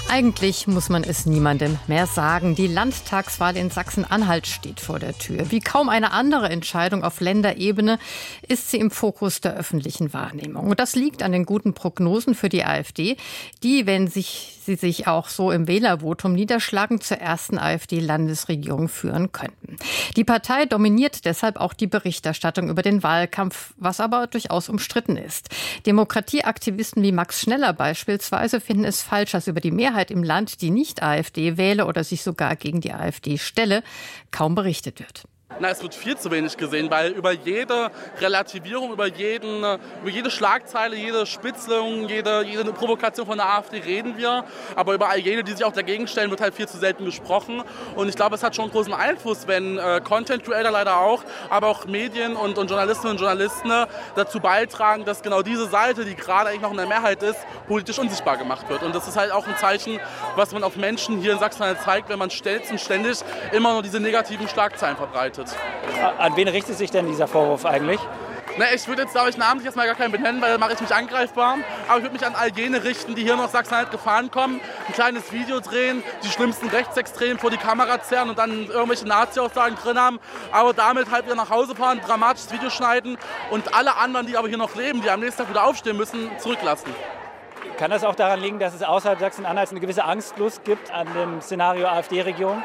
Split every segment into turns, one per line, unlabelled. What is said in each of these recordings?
Eigentlich muss man es niemandem mehr sagen. Die Landtagswahl in Sachsen-Anhalt steht vor der Tür. Wie kaum eine andere Entscheidung auf Länderebene ist sie im Fokus der öffentlichen Wahrnehmung. Und das liegt an den guten Prognosen für die AfD, die, wenn sie sich auch so im Wählervotum niederschlagen, zur ersten AfD-Landesregierung führen könnten. Die Partei dominiert deshalb auch die Berichterstattung über den Wahlkampf, was aber durchaus umstritten ist. Demokratieaktivisten wie Max Schneller beispielsweise finden es falsch, dass über die Mehrheit im Land, die nicht AfD wähle oder sich sogar gegen die AfD stelle, kaum berichtet wird.
Es wird viel zu wenig gesehen, weil über jede Relativierung, über jede Schlagzeile, jede Spitzelung, jede Provokation von der AfD reden wir. Aber über all jene, die sich auch dagegen stellen, wird halt viel zu selten gesprochen. Und ich glaube, es hat schon einen großen Einfluss, wenn Content Creator leider auch, aber auch Medien und Journalistinnen und Journalisten dazu beitragen, dass genau diese Seite, die gerade eigentlich noch in der Mehrheit ist, politisch unsichtbar gemacht wird. Und das ist halt auch ein Zeichen, was man auf Menschen hier in Sachsen-Anhalt zeigt, wenn man ständig immer nur diese negativen Schlagzeilen verbreitet.
An wen richtet sich denn dieser Vorwurf eigentlich?
Ich würde jetzt, glaube ich, namentlich erstmal gar keinen benennen, weil dann mache ich mich angreifbar. Aber ich würde mich an all jene richten, die hier nach Sachsen-Anhalt gefahren kommen, ein kleines Video drehen, die schlimmsten Rechtsextremen vor die Kamera zerren und dann irgendwelche Nazi-Aussagen drin haben, aber damit halt wieder nach Hause fahren, dramatisches Video schneiden und alle anderen, die aber hier noch leben, die am nächsten Tag wieder aufstehen müssen, zurücklassen.
Kann das auch daran liegen, dass es außerhalb Sachsen-Anhalts eine gewisse Angstlust gibt an dem Szenario AfD-Regierung?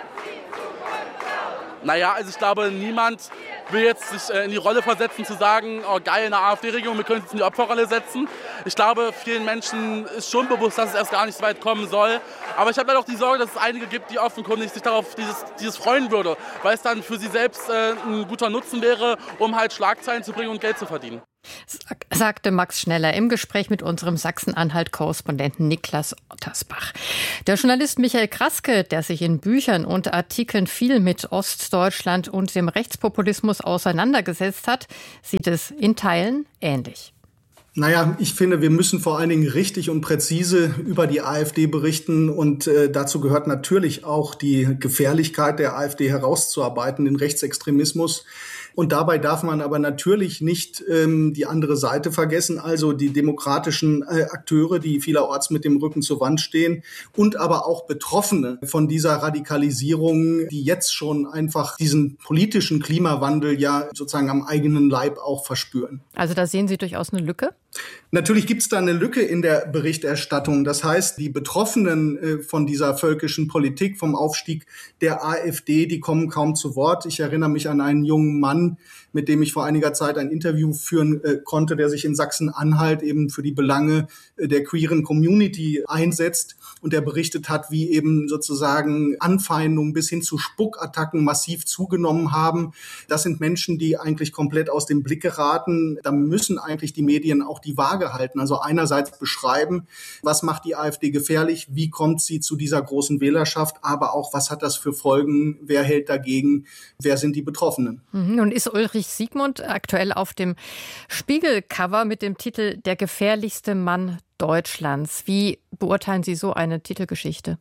Ich glaube, niemand will jetzt sich in die Rolle versetzen, zu sagen, oh geil, in der AfD-Regierung, wir können uns in die Opferrolle setzen. Ich glaube, vielen Menschen ist schon bewusst, dass es erst gar nicht so weit kommen soll. Aber ich habe leider auch die Sorge, dass es einige gibt, die offenkundig sich darauf dieses freuen würde, weil es dann für sie selbst ein guter Nutzen wäre, um halt Schlagzeilen zu bringen und Geld zu verdienen.
Sagte Max Schneller im Gespräch mit unserem Sachsen-Anhalt-Korrespondenten Niklas Ottersbach. Der Journalist Michael Kraske, der sich in Büchern und Artikeln viel mit Ostdeutschland und dem Rechtspopulismus auseinandergesetzt hat, sieht es in Teilen ähnlich.
Ich finde, wir müssen vor allen Dingen richtig und präzise über die AfD berichten und dazu gehört natürlich auch die Gefährlichkeit der AfD herauszuarbeiten, den Rechtsextremismus. Und dabei darf man aber natürlich nicht die andere Seite vergessen, also die demokratischen Akteure, die vielerorts mit dem Rücken zur Wand stehen und aber auch Betroffene von dieser Radikalisierung, die jetzt schon einfach diesen politischen Klimawandel ja sozusagen am eigenen Leib auch verspüren.
Also da sehen Sie durchaus eine Lücke?
Natürlich gibt es da eine Lücke in der Berichterstattung. Das heißt, die Betroffenen von dieser völkischen Politik, vom Aufstieg der AfD, die kommen kaum zu Wort. Ich erinnere mich an einen jungen Mann, mit dem ich vor einiger Zeit ein Interview führen konnte, der sich in Sachsen-Anhalt eben für die Belange der queeren Community einsetzt und der berichtet hat, wie eben sozusagen Anfeindungen bis hin zu Spuckattacken massiv zugenommen haben. Das sind Menschen, die eigentlich komplett aus dem Blick geraten. Da müssen eigentlich die Medien auch die Waage halten. Also einerseits beschreiben, was macht die AfD gefährlich, wie kommt sie zu dieser großen Wählerschaft, aber auch, was hat das für Folgen, wer hält dagegen, wer sind die Betroffenen.
Nun ist Ulrich Siegmund aktuell auf dem Spiegel-Cover mit dem Titel Der gefährlichste Mann Deutschlands. Wie beurteilen Sie so eine Titelgeschichte?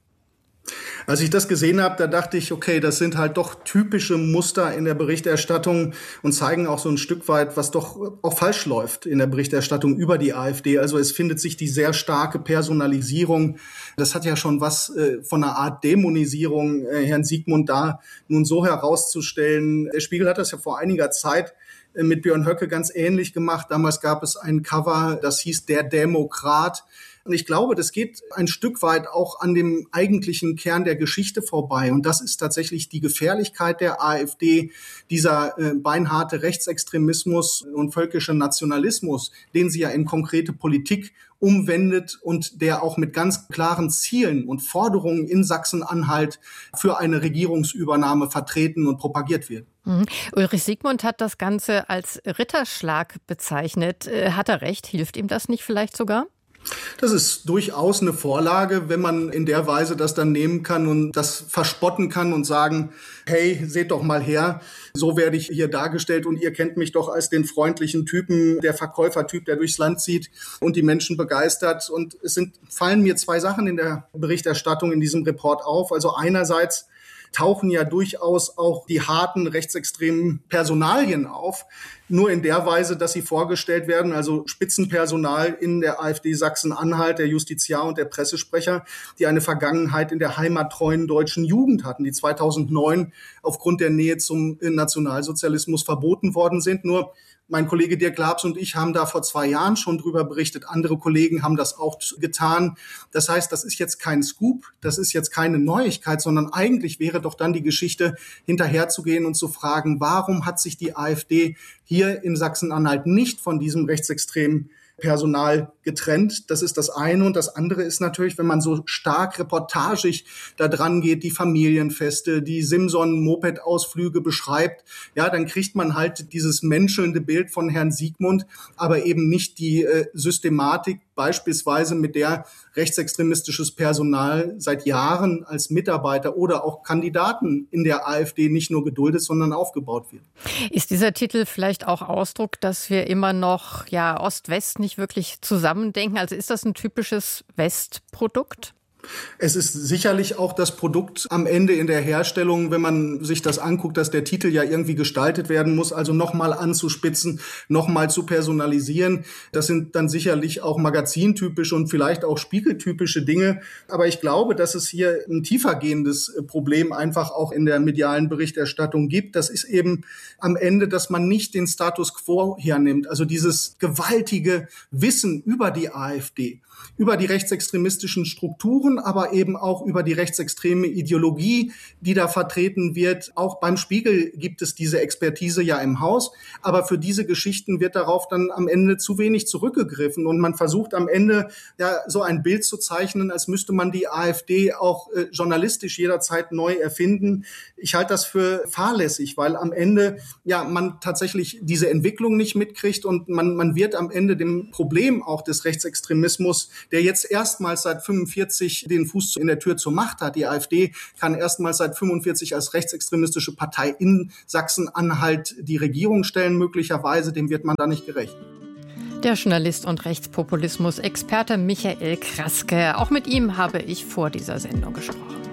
Als ich das gesehen habe, da dachte ich, okay, das sind halt doch typische Muster in der Berichterstattung und zeigen auch so ein Stück weit, was doch auch falsch läuft in der Berichterstattung über die AfD. Also es findet sich die sehr starke Personalisierung. Das hat ja schon was von einer Art Dämonisierung, Herrn Siegmund da nun so herauszustellen. Der Spiegel hat das ja vor einiger Zeit mit Björn Höcke ganz ähnlich gemacht. Damals gab es ein Cover, das hieß Der Demokrat. Und ich glaube, das geht ein Stück weit auch an dem eigentlichen Kern der Geschichte vorbei. Und das ist tatsächlich die Gefährlichkeit der AfD, dieser beinharte Rechtsextremismus und völkischer Nationalismus, den sie ja in konkrete Politik umwendet und der auch mit ganz klaren Zielen und Forderungen in Sachsen-Anhalt für eine Regierungsübernahme vertreten und propagiert wird.
Ulrich Siegmund hat das Ganze als Ritterschlag bezeichnet. Hat er recht? Hilft ihm das nicht vielleicht sogar?
Das ist durchaus eine Vorlage, wenn man in der Weise das dann nehmen kann und das verspotten kann und sagen, hey, seht doch mal her, so werde ich hier dargestellt und ihr kennt mich doch als den freundlichen Typen, der Verkäufertyp, der durchs Land zieht und die Menschen begeistert. Und fallen mir zwei Sachen in der Berichterstattung in diesem Report auf. Also einerseits tauchen ja durchaus auch die harten rechtsextremen Personalien auf, nur in der Weise, dass sie vorgestellt werden, also Spitzenpersonal in der AfD Sachsen-Anhalt, der Justiziar und der Pressesprecher, die eine Vergangenheit in der heimattreuen deutschen Jugend hatten, die 2009 aufgrund der Nähe zum Nationalsozialismus verboten worden sind. Nur mein Kollege Dirk Labs und ich haben da vor 2 Jahren schon drüber berichtet. Andere Kollegen haben das auch getan. Das heißt, das ist jetzt kein Scoop, das ist jetzt keine Neuigkeit, sondern eigentlich wäre doch dann die Geschichte, hinterherzugehen und zu fragen, warum hat sich die AfD hier in Sachsen-Anhalt nicht von diesem rechtsextremen Personal getrennt. Das ist das eine. Und das andere ist natürlich, wenn man so stark reportagig da dran geht, die Familienfeste, die Simson-Moped-Ausflüge beschreibt, ja, dann kriegt man halt dieses menschelnde Bild von Herrn Siegmund, aber eben nicht die Systematik, beispielsweise mit der rechtsextremistisches Personal seit Jahren als Mitarbeiter oder auch Kandidaten in der AfD nicht nur geduldet, sondern aufgebaut wird.
Ist dieser Titel vielleicht auch Ausdruck, dass wir immer noch Ost-West nicht wirklich zusammendenken? Also ist das ein typisches Westprodukt?
Es ist sicherlich auch das Produkt am Ende in der Herstellung, wenn man sich das anguckt, dass der Titel ja irgendwie gestaltet werden muss, also nochmal anzuspitzen, nochmal zu personalisieren. Das sind dann sicherlich auch magazintypische und vielleicht auch spiegeltypische Dinge. Aber ich glaube, dass es hier ein tiefergehendes Problem einfach auch in der medialen Berichterstattung gibt. Das ist eben am Ende, dass man nicht den Status quo hernimmt, also dieses gewaltige Wissen über die AfD, über die rechtsextremistischen Strukturen, aber eben auch über die rechtsextreme Ideologie, die da vertreten wird. Auch beim Spiegel gibt es diese Expertise ja im Haus, aber für diese Geschichten wird darauf dann am Ende zu wenig zurückgegriffen und man versucht am Ende so ein Bild zu zeichnen, als müsste man die AfD auch journalistisch jederzeit neu erfinden. Ich halte das für fahrlässig, weil am Ende man tatsächlich diese Entwicklung nicht mitkriegt und man wird am Ende dem Problem auch des Rechtsextremismus, der jetzt erstmals seit 45 den Fuß in der Tür zur Macht hat. Die AfD kann erstmals seit 45 als rechtsextremistische Partei in Sachsen-Anhalt die Regierung stellen, möglicherweise. Dem wird man da nicht gerecht.
Der Journalist und Rechtspopulismus-Experte Michael Kraske. Auch mit ihm habe ich vor dieser Sendung gesprochen.